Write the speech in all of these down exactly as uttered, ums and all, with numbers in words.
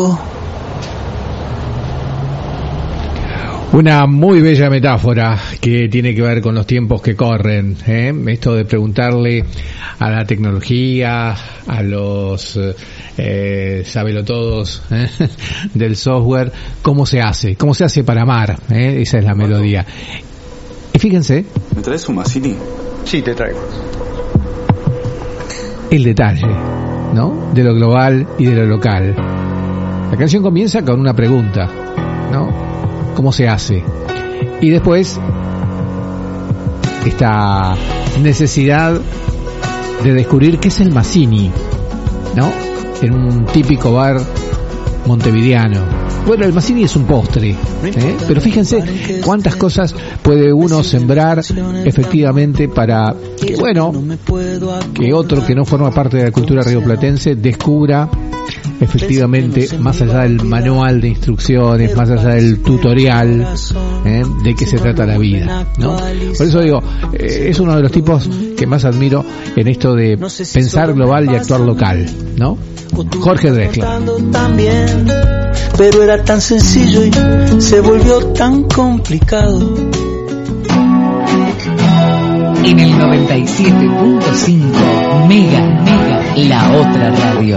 Una muy bella metáfora que tiene que ver con los tiempos que corren, ¿eh? Esto de preguntarle a la tecnología, a los eh, sabelotodos ¿eh? del software, cómo se hace, cómo se hace para amar, ¿eh? Esa es la melodía. Y fíjense. ¿Me traes un Mazzini? Sí, te traigo. El detalle, ¿no? De lo global y de lo local. La canción comienza con una pregunta, ¿no? ¿Cómo se hace? Y después esta necesidad de descubrir qué es el Mazzini, ¿no? En un típico bar montevideano. Bueno, el Mazzini es un postre, ¿eh? Pero fíjense cuántas cosas puede uno sembrar efectivamente para que, bueno, que otro que no forma parte de la cultura rioplatense descubra efectivamente, más allá del manual de instrucciones, más allá del tutorial, ¿eh? De qué se trata la vida, ¿no? Por eso digo, eh, es uno de los tipos que más admiro en esto de pensar global y actuar local, ¿no? Jorge Drexler. Pero era tan sencillo y se volvió tan complicado. En el noventa y siete punto cinco Mega, Mega, la otra radio.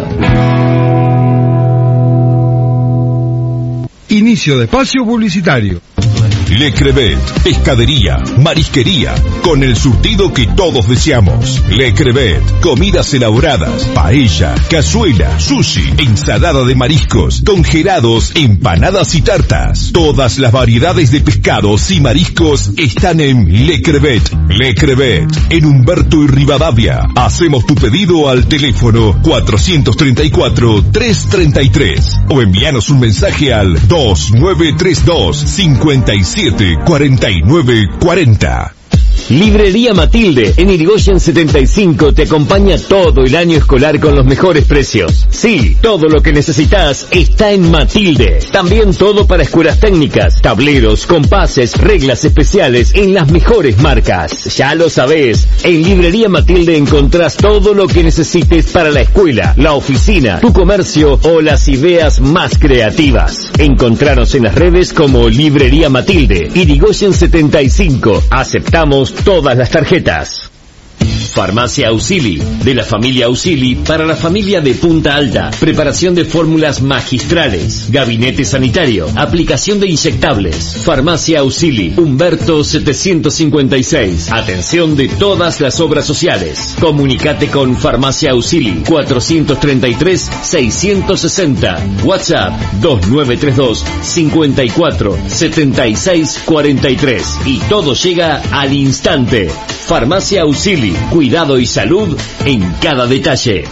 Inicio de espacio publicitario. Le Crevet, pescadería, marisquería, con el surtido que todos deseamos. Le Crevet, comidas elaboradas, paella, cazuela, sushi, ensalada de mariscos, congelados, empanadas y tartas. Todas las variedades de pescados y mariscos están en Le Crevet. Le Crevet, en Humberto y Rivadavia. Hacemos tu pedido al teléfono cuatrocientos treinta y cuatro, trescientos treinta y tres o envíanos un mensaje al dos nueve tres dos, cinco siete, cuarenta y nueve cuarenta. Librería Matilde, en Irigoyen setenta y cinco, te acompaña todo el año escolar con los mejores precios. Sí, todo lo que necesitas está en Matilde. También todo para escuelas técnicas, tableros, compases, reglas especiales en las mejores marcas. Ya lo sabés, en Librería Matilde encontrás todo lo que necesites para la escuela, la oficina, tu comercio o las ideas más creativas. Encontranos en las redes como Librería Matilde, Irigoyen setenta y cinco. Aceptamos todas las tarjetas. Farmacia Ausili, de la familia Ausili para la familia de Punta Alta. Preparación de fórmulas magistrales, gabinete sanitario, aplicación de inyectables. Farmacia Ausili, Humberto setecientos cincuenta y seis. Atención de todas las obras sociales. Comunicate con Farmacia Ausili cuatrocientos treinta y tres, seiscientos sesenta. WhatsApp dos nueve tres dos, cincuenta y cuatro, setenta y seis cuarenta y tres. Y todo llega al instante. Farmacia Ausili, cuidado y salud en cada detalle.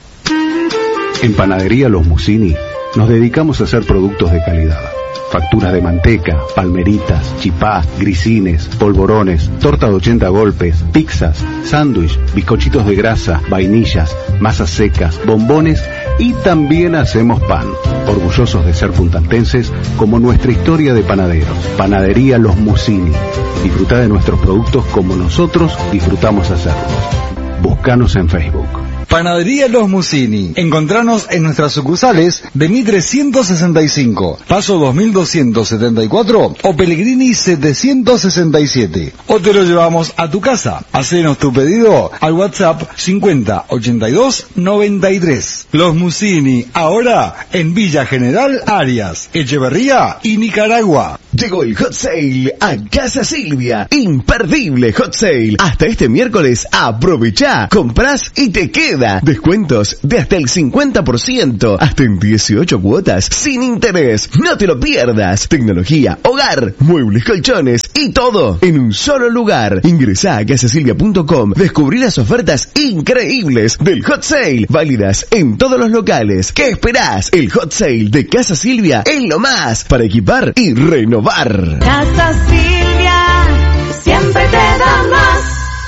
En Panadería Los Mussini nos dedicamos a hacer productos de calidad. Facturas de manteca, palmeritas, chipá, grisines, polvorones, torta de ochenta golpes, pizzas, sándwich, bizcochitos de grasa, vainillas, masas secas, bombones y también hacemos pan. Orgullosos de ser puntaltenses como nuestra historia de panaderos. Panadería Los Mussini. Disfruta de nuestros productos como nosotros disfrutamos hacerlos. Búscanos en Facebook. Panadería Los Mussini. Encontranos en nuestras sucursales Bení trescientos sesenta y cinco, Paso dos mil doscientos setenta y cuatro o Pellegrini setecientos sesenta y siete. O te lo llevamos a tu casa. Hacenos tu pedido al WhatsApp cincuenta, ochenta y dos, noventa y tres. Los Mussini, ahora en Villa General Arias, Echeverría y Nicaragua. Llegó el Hot Sale a Casa Silvia. Imperdible Hot Sale. Hasta este miércoles aprovechá, comprás y te queda. Descuentos de hasta el cincuenta por ciento, hasta en dieciocho cuotas sin interés. No te lo pierdas. Tecnología, hogar, muebles, colchones y todo en un solo lugar. Ingresá a casa silvia punto com. Descubrí las ofertas increíbles del Hot Sale, válidas en todos los locales. ¿Qué esperás? El Hot Sale de Casa Silvia es lo más para equipar y renovar. Casa Silvia siempre te da más.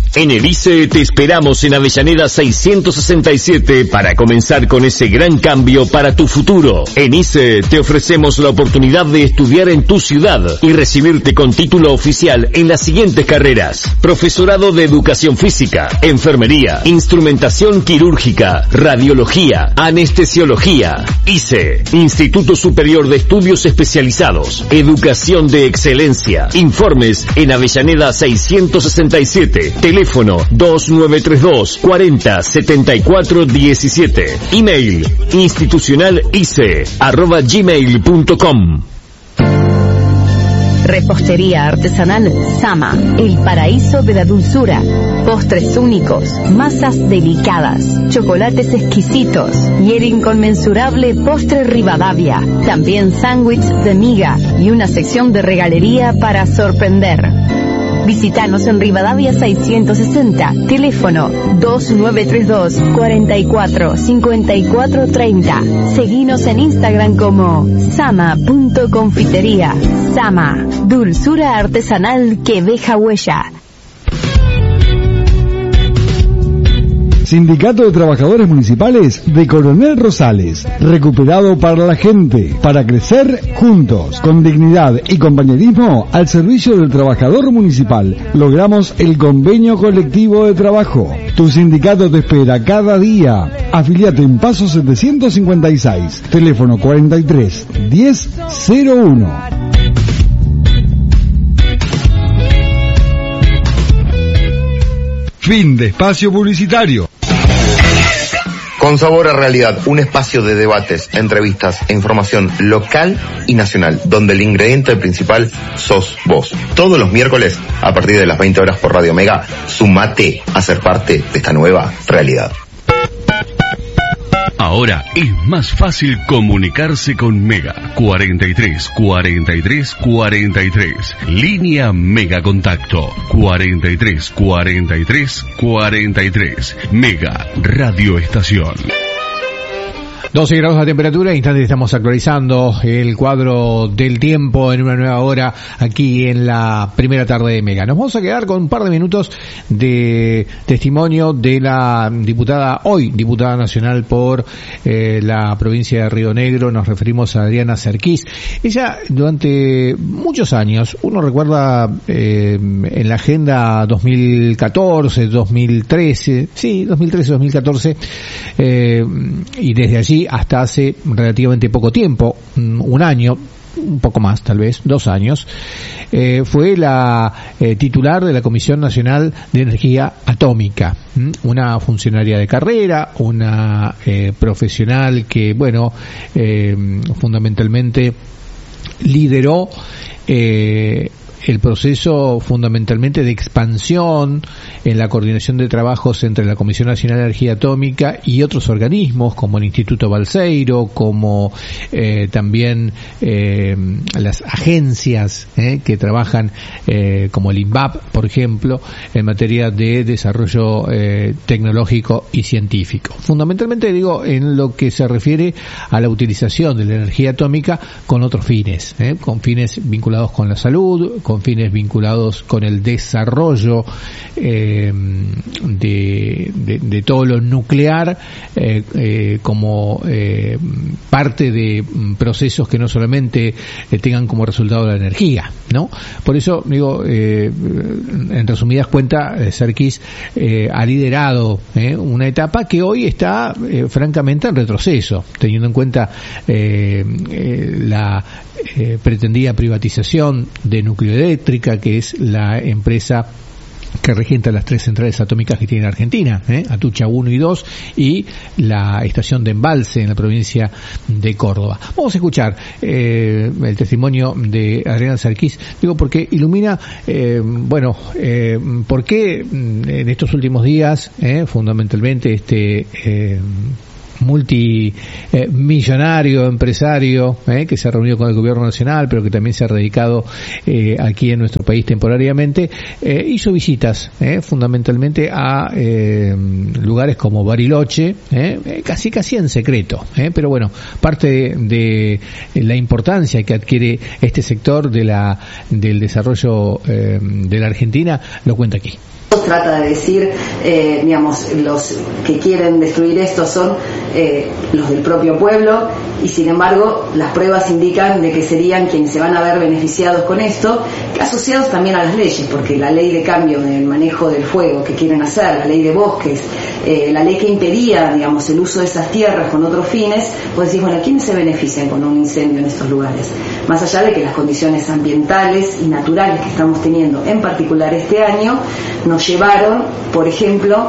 En el I C E te esperamos en Avellaneda seiscientos sesenta y siete para comenzar con ese gran cambio para tu futuro. En I C E te ofrecemos la oportunidad de estudiar en tu ciudad y recibirte con título oficial en las siguientes carreras: profesorado de educación física, enfermería, instrumentación quirúrgica, radiología, anestesiología. I C E, Instituto Superior de Estudios Especializados, Educación de Excelencia. Informes en Avellaneda seiscientos sesenta y siete, teléfono dos nueve tres dos, cuarenta, setenta y cuatro diecisiete, email institucional ice arroba gmail punto com. Repostería artesanal Sama, el paraíso de la dulzura. Postres únicos, masas delicadas, chocolates exquisitos y el inconmensurable postre Rivadavia. También sándwiches de miga y una sección de regalería para sorprender. Visítanos en Rivadavia seiscientos sesenta, teléfono dos nueve tres dos, cuarenta y cuatro, cincuenta y cuatro treinta. Seguinos en Instagram como sama punto confitería. Sama, dulzura artesanal que deja huella. Sindicato de Trabajadores Municipales de Coronel Rosales, recuperado para la gente, para crecer juntos, con dignidad y compañerismo al servicio del trabajador municipal. Logramos el convenio colectivo de trabajo. Tu sindicato te espera cada día. Afiliate en Paso setecientos cincuenta y seis, teléfono cuarenta y tres, diez, cero uno. Fin de espacio publicitario. Con Sabor a Realidad, un espacio de debates, entrevistas e información local y nacional, donde el ingrediente principal sos vos. Todos los miércoles, a partir de las veinte horas por Radio Mega, sumate a ser parte de esta nueva realidad. Ahora es más fácil comunicarse con Mega. cuarenta y tres, cuarenta y tres, cuarenta y tres. Línea Mega Contacto. cuarenta y tres, cuarenta y tres, cuarenta y tres. Mega Radio Estación. doce grados de temperatura, instantes estamos actualizando el cuadro del tiempo en una nueva hora aquí en la primera tarde de Mega. Nos vamos a quedar con un par de minutos de testimonio de la diputada, hoy diputada nacional por eh, la provincia de Río Negro. Nos referimos a Adriana Serquís. Ella durante muchos años, uno recuerda eh, en la agenda dos mil catorce, dos mil trece, sí, dos mil trece, dos mil catorce, eh, y desde allí hasta hace relativamente poco tiempo, un año, un poco más tal vez, dos años, eh, fue la eh, titular de la Comisión Nacional de Energía Atómica, ¿m? Una funcionaria de carrera, una eh, profesional que, bueno, eh, fundamentalmente lideró eh, el proceso fundamentalmente de expansión en la coordinación de trabajos entre la Comisión Nacional de Energía Atómica y otros organismos como el Instituto Balseiro, como eh, también eh, las agencias eh, que trabajan eh, como el INVAP, por ejemplo, en materia de desarrollo eh, tecnológico y científico. Fundamentalmente, digo, en lo que se refiere a la utilización de la energía atómica con otros fines, eh, con fines vinculados con la salud, con fines vinculados con el desarrollo eh, de, de, de todo lo nuclear eh, eh, como eh, parte de procesos que no solamente eh, tengan como resultado la energía, ¿no? Por eso, digo, eh, en resumidas cuentas, eh, Serquís eh, ha liderado eh, una etapa que hoy está eh, francamente en retroceso, teniendo en cuenta eh, eh, la eh, pretendida privatización de Nucleoeléctrica, que es la empresa que regenta las tres centrales atómicas que tiene Argentina, ¿eh? Atucha uno y dos, y la estación de Embalse en la provincia de Córdoba. Vamos a escuchar eh, el testimonio de Adriana Serquís, digo, porque ilumina, eh, bueno, eh, por qué en estos últimos días, eh, fundamentalmente este eh, multimillonario, eh, empresario, eh, que se ha reunido con el gobierno nacional, pero que también se ha radicado eh, aquí en nuestro país temporariamente, eh, hizo visitas eh, fundamentalmente a eh, lugares como Bariloche, eh, casi casi en secreto, eh, pero bueno, parte de, de la importancia que adquiere este sector de la del desarrollo eh, de la Argentina lo cuenta aquí. trata de decir, eh, digamos, los que quieren destruir esto son eh, los del propio pueblo, y sin embargo las pruebas indican de que serían quienes se van a ver beneficiados con esto, asociados también a las leyes, porque la ley de cambio del manejo del fuego que quieren hacer, la ley de bosques, eh, la ley que impedía, digamos, el uso de esas tierras con otros fines, pues decís, bueno, ¿quiénes se benefician con un incendio en estos lugares? Más allá de que las condiciones ambientales y naturales que estamos teniendo, en particular este año, nos llevaron, por ejemplo,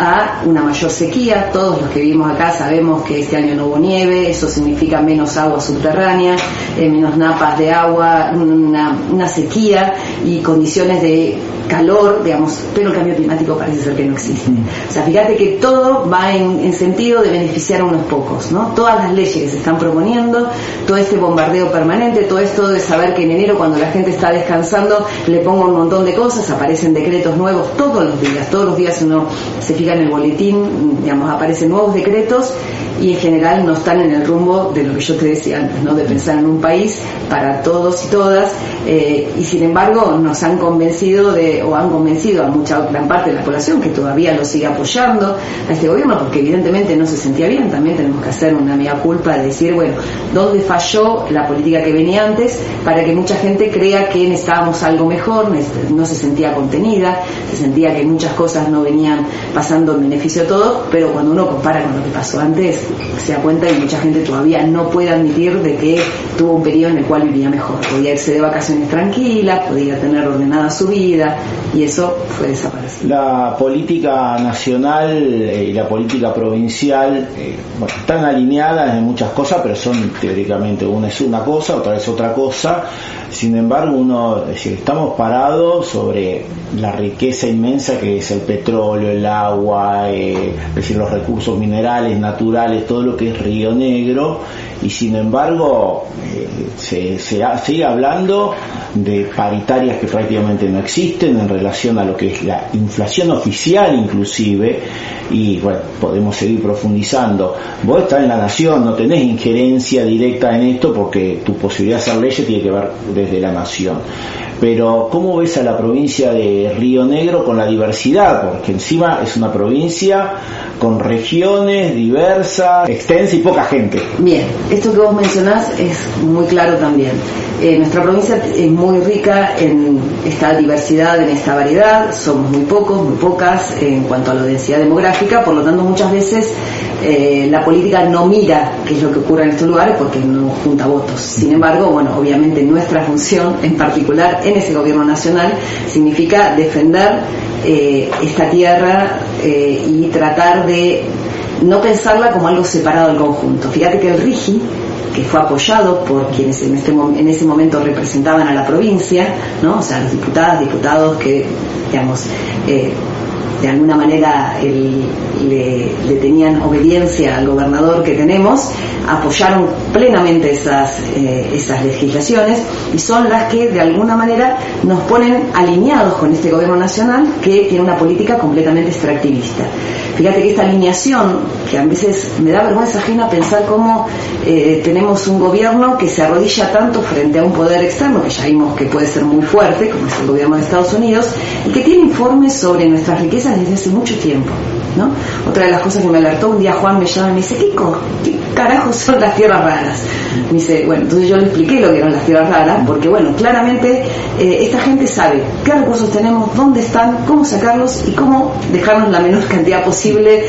a una mayor sequía. Todos los que vivimos acá sabemos que este año no hubo nieve, eso significa menos agua subterránea, eh, menos napas de agua, una, una sequía y condiciones de calor, digamos, pero el cambio climático parece ser que no existe. O sea, fíjate que todo va en, en sentido de beneficiar a unos pocos, ¿no? Todas las leyes que se están proponiendo, todo este bombardeo permanente, todo esto de saber que en enero, cuando la gente está descansando, le pongo un montón de cosas, aparecen decretos nuevos todos los días, todos los días uno se fija en el boletín, digamos, aparecen nuevos decretos y en general no están en el rumbo de lo que yo te decía antes, ¿no? De pensar en un país para todos y todas, eh, y sin embargo nos han convencido de, o han convencido a mucha gran parte de la población que todavía lo sigue apoyando a este gobierno, porque evidentemente no se sentía bien. También tenemos que hacer una mea culpa de decir, bueno, ¿dónde falló la política que venía antes para que mucha gente crea que necesitábamos algo mejor? No se sentía contenida, se sentía que muchas cosas no venían pasando en beneficio de todos, pero cuando uno compara con lo que pasó antes, se da cuenta que mucha gente todavía no puede admitir de que tuvo un periodo en el cual vivía mejor, podía irse de vacaciones tranquila, podía tener ordenada su vida, y eso fue desaparecido. La política nacional y eh, la política provincial eh, bueno, están alineadas en muchas cosas, pero son teóricamente, una es una cosa, otra es otra cosa. Sin embargo, uno, es decir, estamos parados sobre la riqueza inmensa que es el petróleo, el agua, eh, es decir, los recursos minerales, naturales, todo lo que es Río Negro, y sin embargo eh, se, se ha, sigue hablando de paritarias que prácticamente no existen en relación a lo que es la inflación oficial inclusive, y bueno, podemos seguir profundizando. Vos estás en la Nación, no tenés injerencia directa en esto porque tu posibilidad de hacer leyes tiene que ver desde la Nación. Pero ¿cómo ves a la provincia de Río Negro con la diversidad? Porque encima es una provincia con regiones diversas, extensa y poca gente. Bien, esto que vos mencionás es muy claro también. Eh, nuestra provincia es muy rica en esta diversidad, en esta variedad. Somos muy pocos, muy pocas en cuanto a la densidad demográfica, por lo tanto muchas veces eh, la política no mira qué es lo que ocurre en estos lugares porque no junta votos. Sin embargo, bueno, obviamente nuestra función en particular en ese gobierno nacional significa defender eh, esta tierra eh, y tratar de no pensarla como algo separado del conjunto. Fíjate que el RIGI, que fue apoyado por quienes en, este, en ese momento representaban a la provincia, ¿no? O sea, los diputadas, diputados que, digamos, eh, de alguna manera el, le, le tenían obediencia al gobernador que tenemos, apoyaron plenamente esas, eh, esas legislaciones, y son las que de alguna manera nos ponen alineados con este gobierno nacional que tiene una política completamente extractivista. Fíjate que esta alineación, que a veces me da vergüenza ajena pensar cómo eh, tenemos un gobierno que se arrodilla tanto frente a un poder externo, que ya vimos que puede ser muy fuerte, como es el gobierno de Estados Unidos, y que tiene informes sobre nuestras riquezas desde hace mucho tiempo, ¿no? Otra de las cosas que me alertó, un día Juan me llama y me dice, ¿qué, co- qué carajos son las tierras raras? Me dice, bueno, entonces yo le expliqué lo que eran las tierras raras, porque bueno, claramente eh, esta gente sabe qué recursos tenemos, dónde están, cómo sacarlos y cómo dejarnos la menor cantidad posible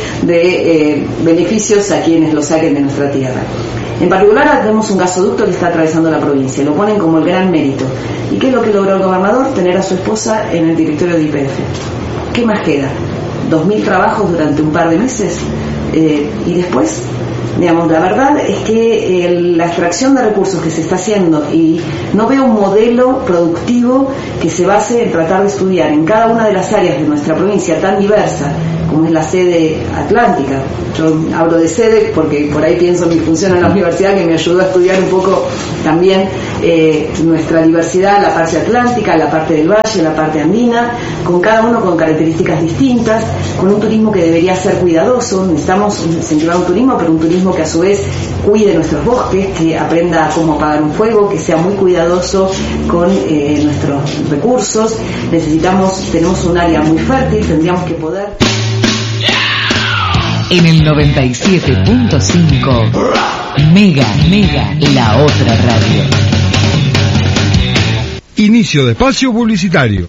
de eh, beneficios a quienes lo saquen de nuestra tierra. En particular tenemos un gasoducto que está atravesando la provincia, lo ponen como el gran mérito. ¿Y qué es lo que logró el gobernador? Tener a su esposa en el directorio de Y P F. ¿Qué más queda? ¿Dos mil trabajos durante un par de meses? Eh, y después, digamos, la verdad es que eh, la extracción de recursos que se está haciendo, y no veo un modelo productivo que se base en tratar de estudiar en cada una de las áreas de nuestra provincia tan diversa como es la sede atlántica. Yo hablo de sede porque por ahí pienso en mi función en la universidad, que me ayudó a estudiar un poco también eh, nuestra diversidad, la parte atlántica, la parte del valle, la parte andina, con cada uno con características distintas, con un turismo que debería ser cuidadoso. Necesitamos incentivar un turismo, pero un turismo organismo que a su vez cuide nuestros bosques, que aprenda cómo apagar un fuego, que sea muy cuidadoso con eh, nuestros recursos. Necesitamos, tenemos un área muy fértil, tendríamos que poder... En el noventa y siete punto cinco, Mega, Mega, la otra radio. Inicio de espacio publicitario.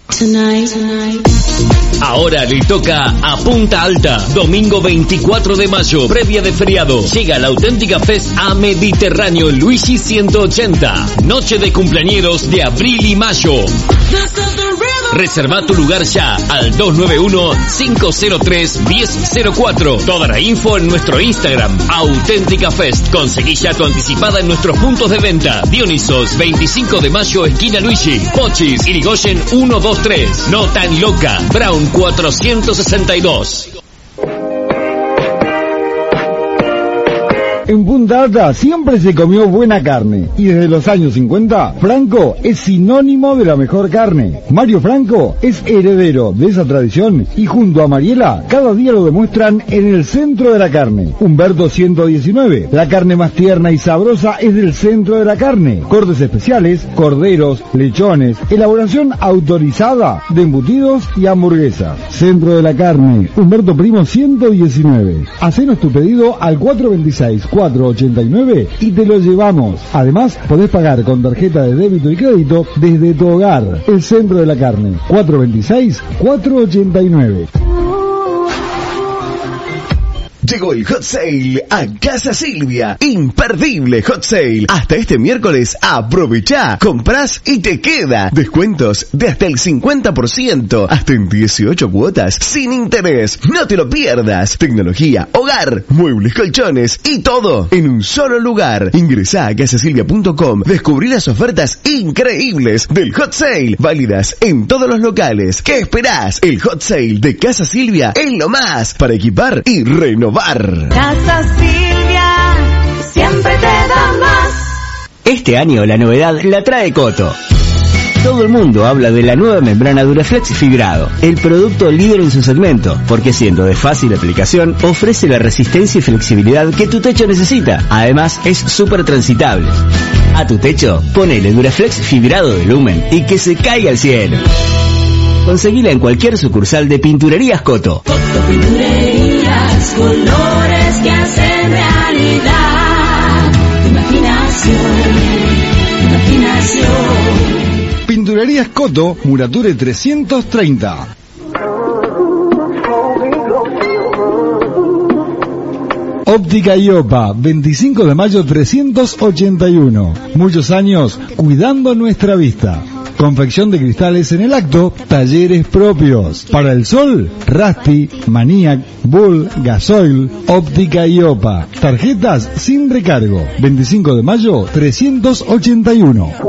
Ahora le toca a Punta Alta, domingo veinticuatro de mayo, previa de feriado. Llega la auténtica Fest a Mediterráneo Luigi ciento ochenta. Noche de cumpleañeros de abril y mayo. Reserva tu lugar ya al dos nueve uno, cinco cero tres, uno cero cero cuatro. Toda la info en nuestro Instagram, Auténtica Fest. Conseguí ya tu anticipada en nuestros puntos de venta. Dionisos, veinticinco de mayo, esquina Luigi. Pochis, Irigoyen ciento veintitrés. No tan loca, Brown cuatrocientos sesenta y dos. En Punta Alta siempre se comió buena carne y desde los años cincuenta Franco es sinónimo de la mejor carne. Mario Franco es heredero de esa tradición y junto a Mariela cada día lo demuestran en el centro de la carne. Humberto ciento diecinueve, la carne más tierna y sabrosa es del centro de la carne. Cortes especiales, corderos, lechones, elaboración autorizada de embutidos y hamburguesas. Centro de la carne, Humberto Primo ciento diecinueve. Hacenos tu pedido al cuatro veintiséis, cuatro ochenta y nueve y te lo llevamos. Además, podés pagar con tarjeta de débito y crédito desde tu hogar. El Centro de la Carne, cuatro veintiséis, cuatro ochenta y nueve. Llegó el Hot Sale a Casa Silvia. Imperdible Hot Sale. Hasta este miércoles aprovechá, comprás y te queda. Descuentos de hasta el cincuenta por ciento. Hasta en dieciocho cuotas sin interés. No te lo pierdas. Tecnología, hogar, muebles, colchones y todo en un solo lugar. Ingresá a casa silvia punto com. Descubrí las ofertas increíbles del Hot Sale. Válidas en todos los locales. ¿Qué esperás? El Hot Sale de Casa Silvia es lo más para equipar y renovar. Casa Silvia, siempre te da más. Este año la novedad la trae Coto. Todo el mundo habla de la nueva membrana Duraflex fibrado, el producto líder en su segmento, porque siendo de fácil aplicación, ofrece la resistencia y flexibilidad que tu techo necesita. Además, es súper transitable. A tu techo, ponele Duraflex fibrado de Lumen y que se caiga al cielo. Conseguila en cualquier sucursal de Pinturerías Coto. Coto Pinturerías, colores que hacen realidad. Imaginación, imaginación. Pinturerías Coto, Murature trescientos treinta. Óptica Iopa, veinticinco de mayo trescientos ochenta y uno. Muchos años cuidando nuestra vista. Confección de cristales en el acto, talleres propios. Para el sol, Rasti, Maniac, Bull, Gasoil, Óptica Iopa. Tarjetas sin recargo. veinticinco de mayo trescientos ochenta y uno.